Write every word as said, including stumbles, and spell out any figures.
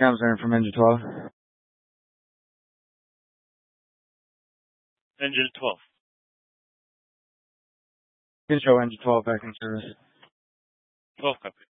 Counselor from Engine twelve. Engine twelve. Can show Engine twelve back in service. twelve copy.